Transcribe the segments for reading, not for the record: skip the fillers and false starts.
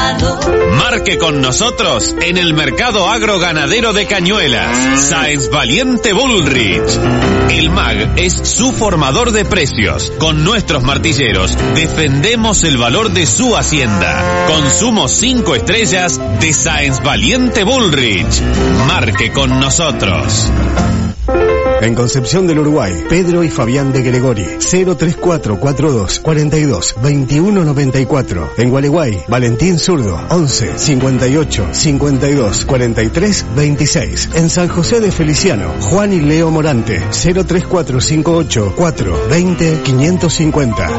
ganado. Marque con nosotros en el Mercado Agroganadero de Cañuelas. Sáenz Valiente Bullrich. El MAG es su formador de precios. Con nuestros martilleros defendemos el valor de su hacienda. Consumo 5 estrellas de Sáenz Valiente Bullrich. Marque con nosotros. En Concepción del Uruguay, Pedro y Fabián de Gregori, 03442 42 21 94. En Gualeguay, Valentín Zurdo, 11 58 52 43 26. En San José de Feliciano, Juan y Leo Morante, 03458 4 20 550.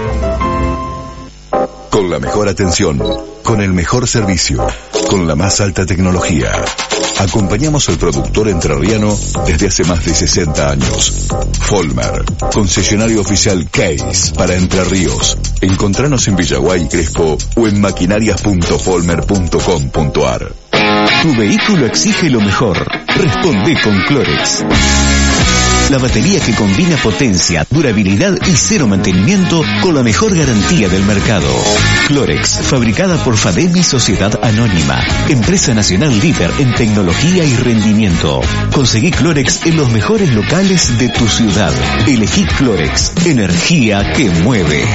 Con la mejor atención, con el mejor servicio, con la más alta tecnología. Acompañamos al productor entrerriano desde hace más de 60 años. Folmer, concesionario oficial Case para Entre Ríos. Encontranos en Villaguay y Crespo o en maquinarias.folmer.com.ar. Tu vehículo exige lo mejor. Responde con Clorex. La batería que combina potencia, durabilidad y cero mantenimiento con la mejor garantía del mercado. Clorex, fabricada por Fademi Sociedad Anónima, empresa nacional líder en tecnología y rendimiento. Conseguí Clorex en los mejores locales de tu ciudad. Elegí Clorex, energía que mueve.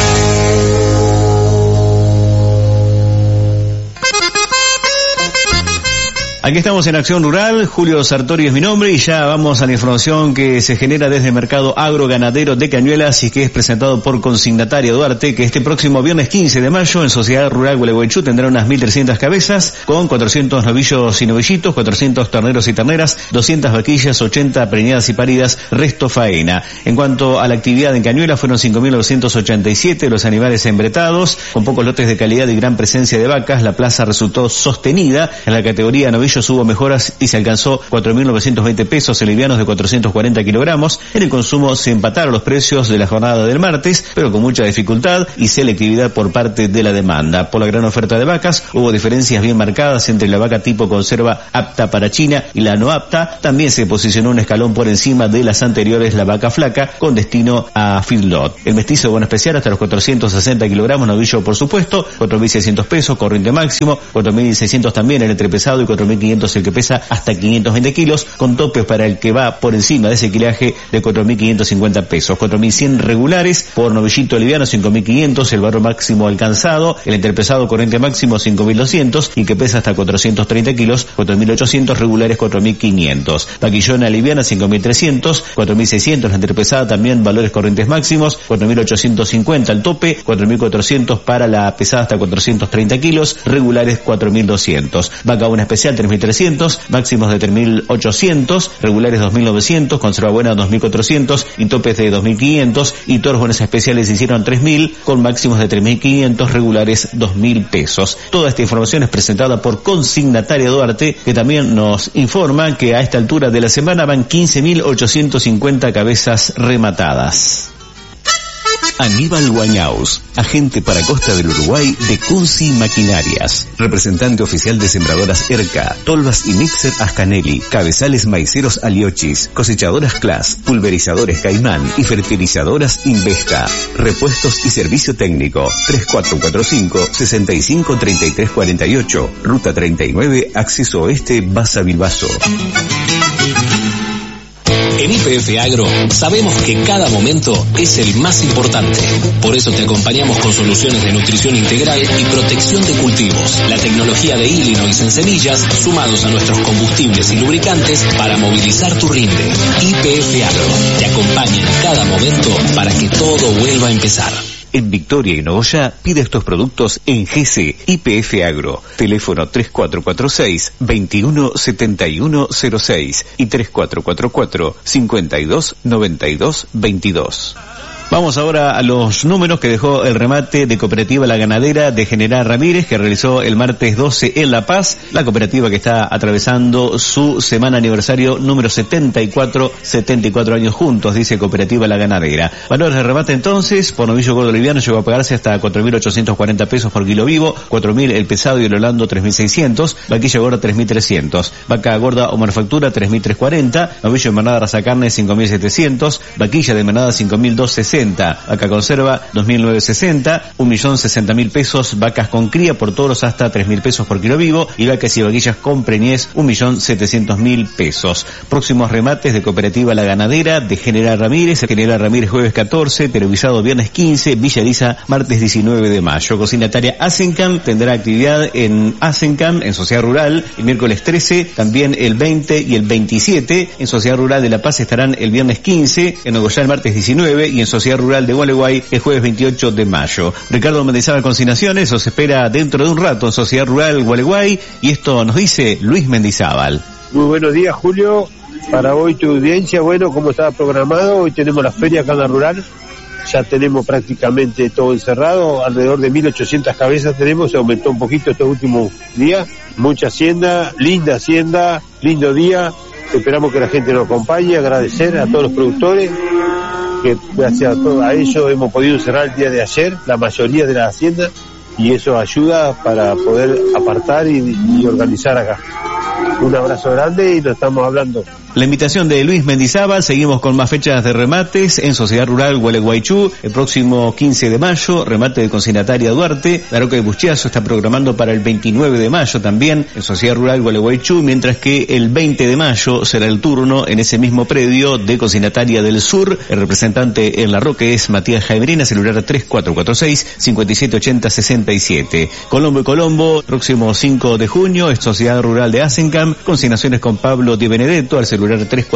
Aquí estamos en Acción Rural, Julio Sartori es mi nombre y ya vamos a la información que se genera desde el Mercado Agroganadero de Cañuelas y que es presentado por Consignataria Duarte, que este próximo viernes 15 de mayo en Sociedad Rural Gualeguaychú tendrá unas 1.300 cabezas con 400 novillos y novillitos, 400 terneros y terneras, 200 vaquillas, 80 preñadas y paridas, resto faena. En cuanto a la actividad en Cañuelas, fueron 5.987 los animales embretados, con pocos lotes de calidad y gran presencia de vacas. La plaza resultó sostenida en la categoría novillos. Hubo mejoras y se alcanzó 4.920 pesos en livianos de 440 kilogramos. En el consumo se empataron los precios de la jornada del martes, pero con mucha dificultad y selectividad por parte de la demanda. Por la gran oferta de vacas, hubo diferencias bien marcadas entre la vaca tipo conserva apta para China y la no apta. También se posicionó un escalón por encima de las anteriores la vaca flaca con destino a feedlot. El mestizo bueno especial hasta los 460 kilogramos, novillo por supuesto, 4.600 pesos, corriente máximo, 4.600 también el entrepesado y 4.500 el que pesa hasta 520 kilos, con topes para el que va por encima de ese quilaje de 4.550 pesos, 4.100 regulares por novillito liviano, 5.500 el valor máximo alcanzado, el entrepesado corriente máximo 5.200 y que pesa hasta 430 kilos, 4.800 regulares, 4.500, vaquillona liviana 5.300, 4.600 la entrepesada también valores corrientes máximos, 4.850 el tope, 4.400 para la pesada hasta 430 kilos, regulares 4.200, vaca una especial 3.300, máximos de 3.800, regulares 2.900, conserva buena 2.400 y topes de 2.500 y toros buenas especiales hicieron 3.000 con máximos de 3.500, regulares 2.000 pesos. Toda esta información es presentada por Consignataria Duarte, que también nos informa que a esta altura de la semana van 15.850 cabezas rematadas. Aníbal Guañaus, agente para Costa del Uruguay de Kunsi Maquinarias, representante oficial de sembradoras ERCA, tolvas y mixer Ascanelli, cabezales maiceros Aliochis, cosechadoras Clas, pulverizadores Caimán y fertilizadoras Investa, repuestos y servicio técnico, 3445-653348, ruta 39, acceso oeste, Baza Bilbaso. En YPF Agro sabemos que cada momento es el más importante. Por eso te acompañamos con soluciones de nutrición integral y protección de cultivos. La tecnología de Illinois en semillas, sumados a nuestros combustibles y lubricantes para movilizar tu rinde. YPF Agro te acompaña en cada momento para que todo vuelva a empezar. En Victoria y Nogoyá pide estos productos en GC YPF Agro. Teléfono 3446-217106 y 3444-529222. Vamos ahora a los números que dejó el remate de Cooperativa La Ganadera de General Ramírez, que realizó el martes 12 en La Paz, la cooperativa que está atravesando su semana aniversario número 74 años juntos, dice Cooperativa La Ganadera. Valores de remate entonces, por novillo gordo liviano llegó a pagarse hasta 4.840 pesos por kilo vivo, 4.000 el pesado y el holando 3.600, vaquilla gorda 3.300, vaca gorda o manufactura 3.340, novillo de manada raza carne 5.700, vaquilla de manada 5.260, 2.960, vaca conserva 2.960, 1.060.000 pesos, vacas con cría por toros hasta 3.000 pesos por kilo vivo y vacas y vaquillas con preñez 1.700.000 pesos. Próximos remates de Cooperativa La Ganadera de General Ramírez jueves 14, televisado viernes 15, Villa Elisa martes 19 de mayo. Cocinataria Asencam tendrá actividad en Asencam, en Sociedad Rural, el miércoles 13, también el 20 y el 27. En Sociedad Rural de La Paz estarán el viernes 15, en Nogoyá el martes 19 y en Sociedad Rural de Gualeguay el jueves 28 de mayo. Ricardo Mendizábal Consignaciones os espera dentro de un rato en Sociedad Rural Gualeguay y esto nos dice Luis Mendizábal. Muy buenos días, Julio. Para hoy tu audiencia, bueno, como estaba programado, hoy tenemos la feria acá en la Rural. Ya tenemos prácticamente todo encerrado, alrededor de 1.800 cabezas tenemos, se aumentó un poquito estos últimos días. Mucha hacienda, lindo día. Esperamos que la gente nos acompañe, agradecer a todos los productores, que gracias a ellos hemos podido cerrar el día de ayer, la mayoría de las haciendas, y eso ayuda para poder apartar y organizar acá. Un abrazo grande y nos estamos hablando. La invitación de Luis Mendizábal, seguimos con más fechas de remates en Sociedad Rural Gualeguaychú, el próximo 15 de mayo, remate de Consignataria Duarte, la Roca de Bustiazo está programando para el 29 de mayo también en Sociedad Rural Gualeguaychú, mientras que el 20 de mayo será el turno en ese mismo predio de Consignataria del Sur. El representante en La Roca es Matías Jaimerina, celular 3446-5780-67. Colombo, próximo 5 de junio, es Sociedad Rural de Asencam, consignaciones con Pablo Di Benedetto, al celular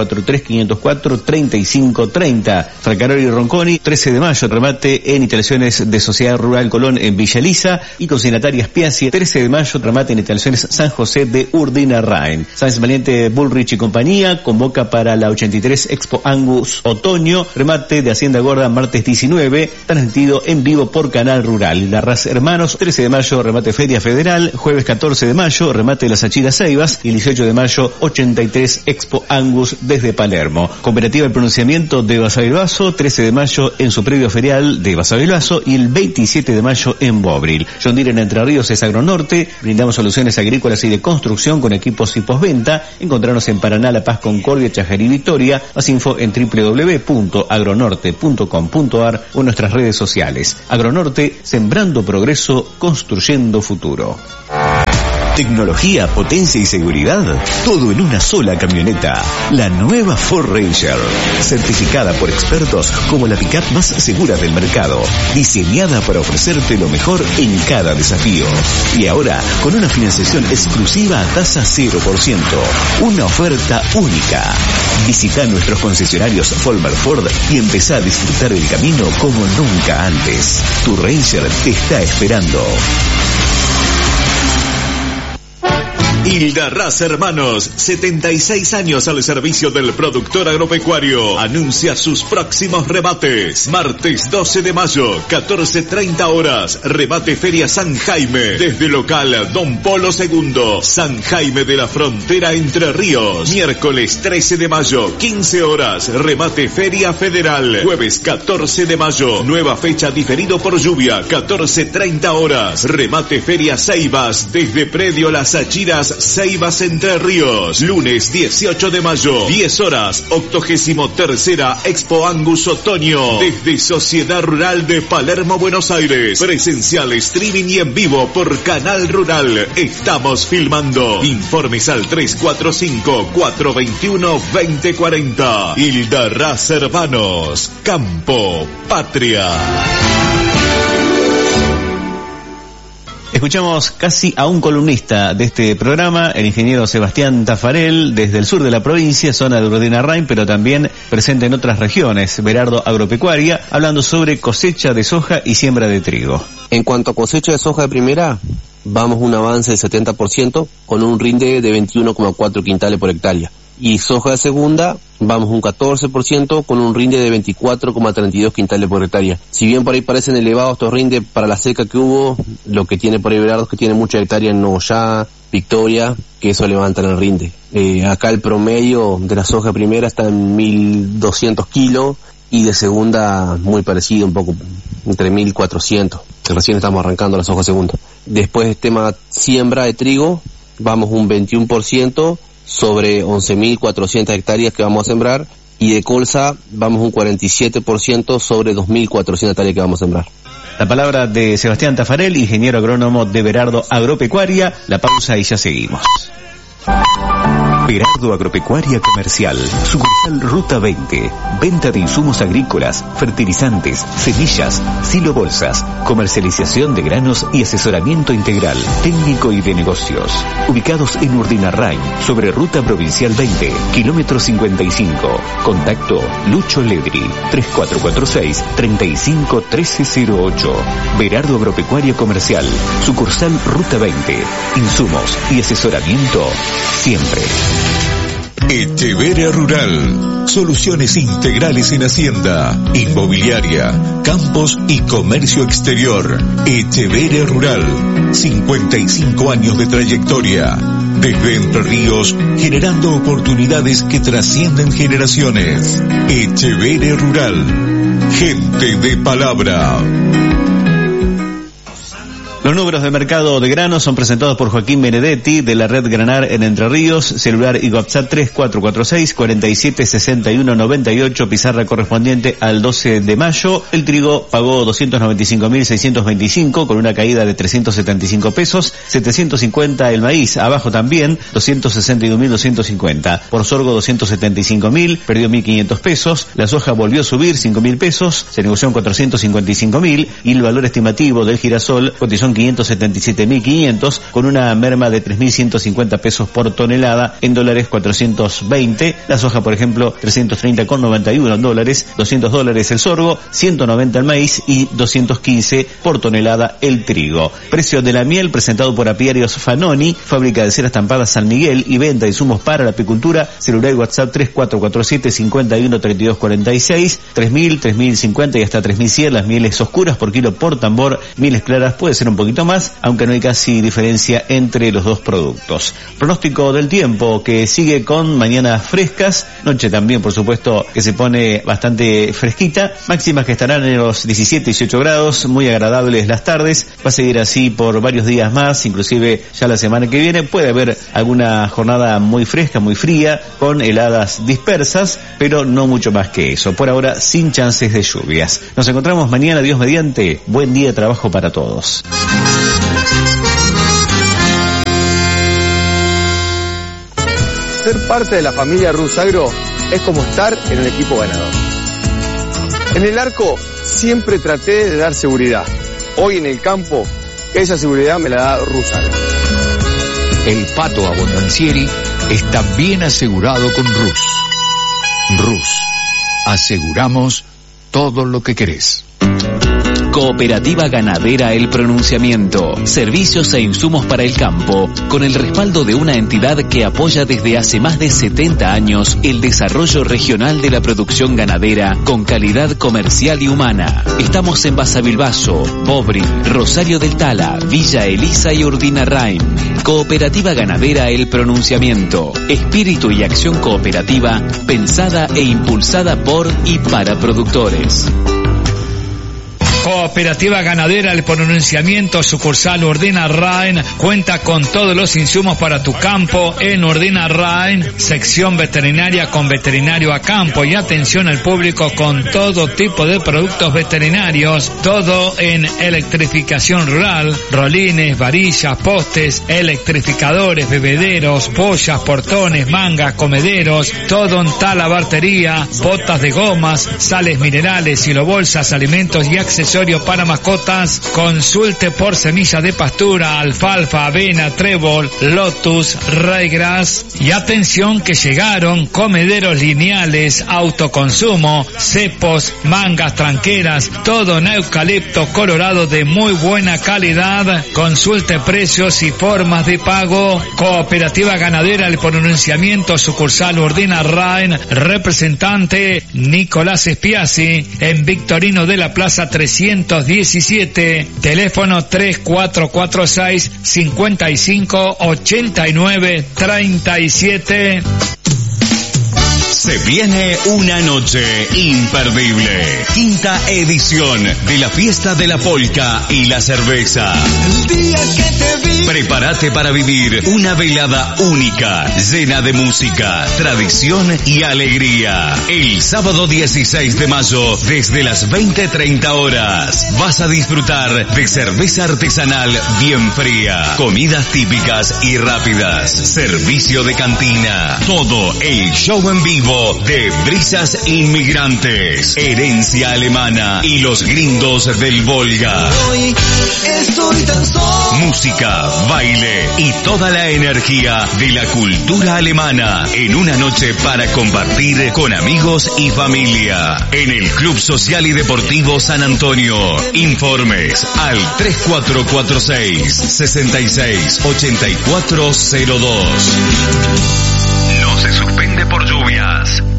343-504-3530. Francaroli y Ronconi, 13 de mayo, remate en instalaciones de Sociedad Rural Colón en Villa Elisa, y Consignatarias Piazzi, 13 de mayo, remate en instalaciones San José de Urdinarrain. Sáenz Valiente Bullrich y compañía convoca para la 83 Expo Angus Otoño, remate de Hacienda Gorda martes 19, transmitido en vivo por Canal Rural. Larraz Hermanos, 13 de mayo, remate Feria Federal, jueves 14 de mayo, remate de las Achiras Ceibas, y el 18 de mayo, 83 Expo Angus desde Palermo. Cooperativa El Pronunciamiento de Basavilbaso, 13 de mayo en su previo ferial de Basavilbaso y el 27 de mayo en Bobril. John Deere en Entre Ríos es Agronorte, brindamos soluciones agrícolas y de construcción con equipos y postventa. Encontrarnos en Paraná, La Paz, Concordia, Chajarí y Victoria. Más info en www.agronorte.com.ar o en nuestras redes sociales. Agronorte, sembrando progreso, construyendo futuro. Tecnología, potencia y seguridad, todo en una sola camioneta. La nueva Ford Ranger, certificada por expertos como la pickup más segura del mercado, diseñada para ofrecerte lo mejor en cada desafío. Y ahora, con una financiación exclusiva a tasa 0%. Una oferta única. Visita nuestros concesionarios Folmer Ford y empezá a disfrutar el camino como nunca antes. Tu Ranger te está esperando. Hildarraz Hermanos, 76 años al servicio del productor agropecuario. Anuncia sus próximos rebates. Martes 12 de mayo, 14:30 horas. Rebate Feria San Jaime. Desde local Don Polo II. San Jaime de la Frontera Entre Ríos. Miércoles 13 de mayo, 15 horas. Remate Feria Federal. Jueves 14 de mayo. Nueva fecha diferido por lluvia. 14:30 horas. Remate Feria Ceibas. Desde Predio Las Achiras Ceibas Entre Ríos. Lunes 18 de mayo, 10 horas, 83ª Expo Angus Otoño. Desde Sociedad Rural de Palermo, Buenos Aires. Presencial, streaming y en vivo por Canal Rural. Estamos filmando. Informes al 345-421-2040. Hildarraz Hermanos. Campo Patria. Escuchamos casi a un columnista de este programa, el ingeniero Sebastián Tafarel, desde el sur de la provincia, zona de Urdinarrain, pero también presente en otras regiones, Berardo Agropecuaria, hablando sobre cosecha de soja y siembra de trigo. En cuanto a cosecha de soja de primera, vamos un avance del 70% con un rinde de 21,4 quintales por hectárea. Y soja de segunda, vamos un 14% con un rinde de 24,32 quintales por hectárea. Si bien por ahí parecen elevados estos rindes para la seca que hubo, lo que tiene por ahí Berardo es que tiene mucha hectárea en Nogoyá, Victoria, que eso levanta el rinde. Acá el promedio de la soja primera está en 1.200 kilos y de segunda muy parecido, un poco entre 1.400, que recién estamos arrancando la soja segunda. Después el tema siembra de trigo, vamos un 21%, sobre 11.400 hectáreas que vamos a sembrar, y de colza vamos un 47% sobre 2.400 hectáreas que vamos a sembrar. La palabra de Sebastián Tafarel, ingeniero agrónomo de Berardo Agropecuaria. La pausa y ya seguimos. Berardo Agropecuaria Comercial, sucursal Ruta 20, venta de insumos agrícolas, fertilizantes, semillas, silobolsas, comercialización de granos y asesoramiento integral, técnico y de negocios. Ubicados en Urdinarrain, sobre Ruta Provincial 20, kilómetro 55. Contacto Lucho Ledri, 3446-351308. Berardo Agropecuaria Comercial, sucursal Ruta 20, insumos y asesoramiento siempre. Echeverria Rural, soluciones integrales en hacienda, inmobiliaria, campos y comercio exterior. Echeverria Rural, 55 años de trayectoria, desde Entre Ríos, generando oportunidades que trascienden generaciones. Echeverria Rural, gente de palabra. Los números de mercado de granos son presentados por Joaquín Benedetti de la red Granar en Entre Ríos, celular y WhatsApp 3446-476198, pizarra correspondiente al 12 de mayo. El trigo pagó 295.625 con una caída de 375 pesos, 750 el maíz, abajo también 261.250. Por sorgo 275.000, perdió 1.500 pesos. La soja volvió a subir 5.000 pesos, se negoció en 455.000 y el valor estimativo del girasol cotizó en 577.500 con una merma de 3.150 pesos por tonelada, en dólares 420. La soja, por ejemplo, 330,91 dólares, $200 el sorgo, 190 el maíz y 215 por tonelada el trigo. Precio de la miel presentado por Apiarios Fanoni, fábrica de cera estampada San Miguel y venta de insumos para la apicultura, celular y WhatsApp 3447-513246, 3.000, 3.050 y hasta 3.100 las mieles oscuras por kilo por tambor. Mieles claras puede ser un poquito más, aunque no hay casi diferencia entre los dos productos. Pronóstico del tiempo que sigue con mañanas frescas, noche también por supuesto que se pone bastante fresquita, máximas que estarán en los 17-18 grados, muy agradables las tardes, va a seguir así por varios días más, inclusive ya la semana que viene puede haber alguna jornada muy fresca, muy fría, con heladas dispersas, pero no mucho más que eso, por ahora sin chances de lluvias. Nos encontramos mañana, Dios mediante, buen día de trabajo para todos. Ser parte de la familia Rusagro es como estar en un equipo ganador. En el arco siempre traté de dar seguridad. Hoy en el campo, esa seguridad me la da Rusagro. El pato abondancieri está bien asegurado con Rus. Rus, aseguramos todo lo que querés. Cooperativa Ganadera El Pronunciamiento. Servicios e insumos para el campo, con el respaldo de una entidad que apoya desde hace más de 70 años el desarrollo regional de la producción ganadera con calidad comercial y humana. Estamos en Basavilbaso, Bobri, Rosario del Tala, Villa Elisa y Urdinarrain. Cooperativa Ganadera El Pronunciamiento. Espíritu y acción cooperativa pensada e impulsada por y para productores. Cooperativa Ganadera El Pronunciamiento, sucursal Urdinarrain, cuenta con todos los insumos para tu campo en Urdinarrain, sección veterinaria con veterinario a campo y atención al público con todo tipo de productos veterinarios, todo en electrificación rural, rolines, varillas, postes, electrificadores, bebederos, pollas, portones, mangas, comederos, todo en talabartería, botas de gomas, sales minerales, silobolsas, alimentos y accesorios para mascotas. Consulte por semilla de pastura, alfalfa, avena, trébol, lotus, ryegrass. Y atención que llegaron comederos lineales, autoconsumo, cepos, mangas tranqueras, todo en eucalipto colorado de muy buena calidad. Consulte precios y formas de pago. Cooperativa Ganadera El Pronunciamiento, sucursal Urdinarrain, representante Nicolás Espiazzi, en Victorino de la Plaza 317, teléfono 3446-558937. Se viene una noche imperdible. Quinta edición de la Fiesta de la Polca y la Cerveza. El día que te vi. Prepárate para vivir una velada única, llena de música, tradición y alegría. El sábado 16 de mayo, desde las 20:30 horas, vas a disfrutar de cerveza artesanal bien fría, comidas típicas y rápidas, servicio de cantina, todo el show en vivo de Brisas Inmigrantes, Herencia Alemana y los Gringos del Volga. Música, baile y toda la energía de la cultura alemana en una noche para compartir con amigos y familia en el Club Social y Deportivo San Antonio. Informes al 3446-668402. No se suspende por lluvias.